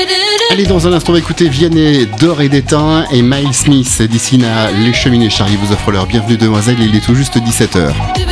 Allez, dans un instant, on va écouter Vianney d'Or et d'Étain et Miles Smith. D'ici là, les Cheminées Charrier vous offrent leur bienvenue, demoiselle, et il est tout juste 17h.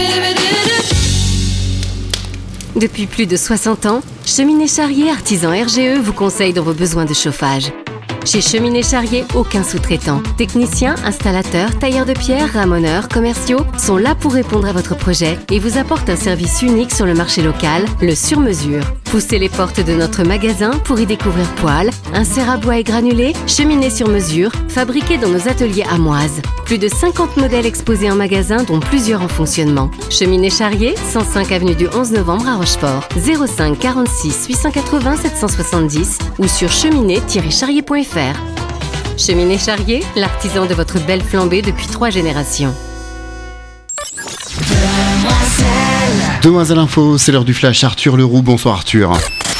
Depuis plus de 60 ans, Cheminées Charrier, artisan RGE, vous conseille dans vos besoins de chauffage. Chez Cheminées Charrier, aucun sous-traitant. Techniciens, installateurs, tailleurs de pierre, ramoneurs, commerciaux sont là pour répondre à votre projet et vous apportent un service unique sur le marché local, le sur-mesure. Poussez les portes de notre magasin pour y découvrir poêles, inserts à bois et granulés, cheminées sur mesure, fabriquées dans nos ateliers amoises. Plus de 50 modèles exposés en magasin, dont plusieurs en fonctionnement. Cheminées Charrier, 105 avenue du 11 novembre à Rochefort. 05 46 880 770 ou sur cheminée-charrier.fr. Cheminées Charrier, l'artisan de votre belle flambée depuis 3 générations. Demoiselle Info, c'est l'heure du flash. Arthur Leroux, bonsoir Arthur.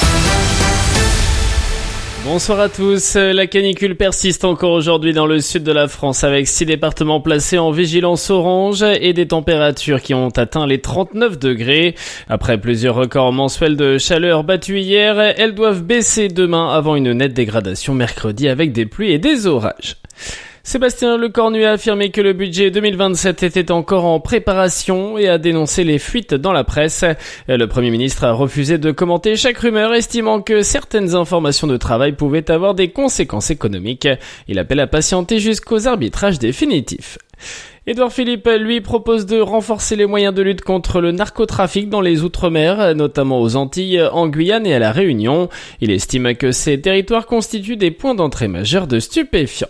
Bonsoir à tous. La canicule persiste encore aujourd'hui dans le sud de la France avec 6 départements placés en vigilance orange et des températures qui ont atteint les 39 degrés. Après plusieurs records mensuels de chaleur battus hier, elles doivent baisser demain avant une nette dégradation mercredi avec des pluies et des orages. Sébastien Lecornu a affirmé que le budget 2027 était encore en préparation et a dénoncé les fuites dans la presse. Le Premier ministre a refusé de commenter chaque rumeur, estimant que certaines informations de travail pouvaient avoir des conséquences économiques. Il appelle à patienter jusqu'aux arbitrages définitifs. Édouard Philippe, lui, propose de renforcer les moyens de lutte contre le narcotrafic dans les Outre-mer, notamment aux Antilles, en Guyane et à La Réunion. Il estime que ces territoires constituent des points d'entrée majeurs de stupéfiants.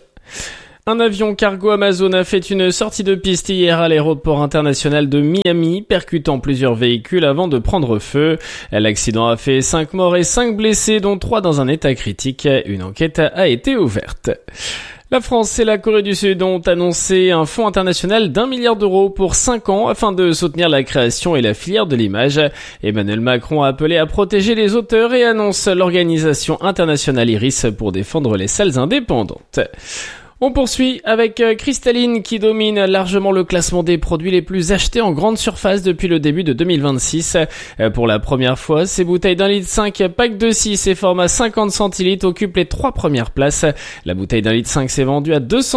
Un avion cargo Amazon a fait une sortie de piste hier à l'aéroport international de Miami, percutant plusieurs véhicules avant de prendre feu. L'accident a fait 5 morts et 5 blessés, dont 3 dans un état critique. Une enquête a été ouverte. La France et la Corée du Sud ont annoncé un fonds international d'1 milliard d'euros pour 5 ans afin de soutenir la création et la filière de l'image. Emmanuel Macron a appelé à protéger les auteurs et annonce l'organisation internationale Iris pour défendre les salles indépendantes. On poursuit avec Cristalline qui domine largement le classement des produits les plus achetés en grande surface depuis le début de 2026. Pour la première fois, ces bouteilles d'1,5 litre, pack de 6 et format 50 centilitres occupent les 3 premières places. La bouteille d'1,5 litre s'est vendue à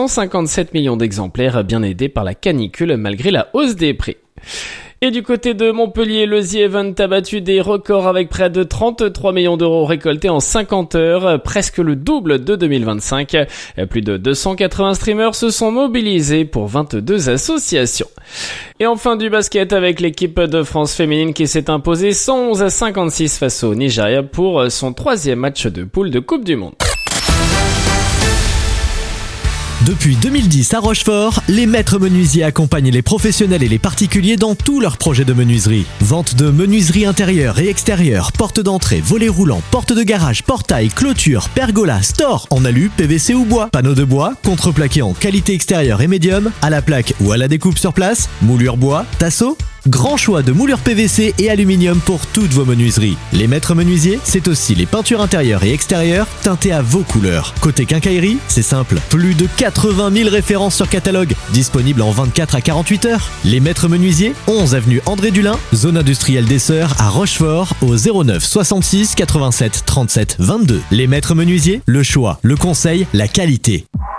257 millions d'exemplaires, bien aidée par la canicule malgré la hausse des prix. Et du côté de Montpellier, le The Event a battu des records avec près de 33 millions d'euros récoltés en 50 heures, presque le double de 2025. Plus de 280 streamers se sont mobilisés pour 22 associations. Et enfin du basket avec l'équipe de France féminine qui s'est imposée 111-56 face au Nigeria pour son 3e match de poule de Coupe du Monde. Depuis 2010 à Rochefort, les maîtres menuisiers accompagnent les professionnels et les particuliers dans tous leurs projets de menuiserie. Vente de menuiserie intérieure et extérieure, porte d'entrée, volets roulants, porte de garage, portail, clôture, pergola, store, en alu, PVC ou bois, panneaux de bois, contreplaqué en qualité extérieure et médium, à la plaque ou à la découpe sur place, moulure bois, tasseau. Grand choix de moulures PVC et aluminium pour toutes vos menuiseries. Les maîtres menuisiers, c'est aussi les peintures intérieures et extérieures teintées à vos couleurs. Côté quincaillerie, c'est simple. Plus de 80 000 références sur catalogue, disponibles en 24 à 48 heures. Les maîtres menuisiers, 11 avenue André Dulin, zone industrielle des Sœurs à Rochefort, au 09 66 87 37 22. Les maîtres menuisiers, le choix, le conseil, la qualité.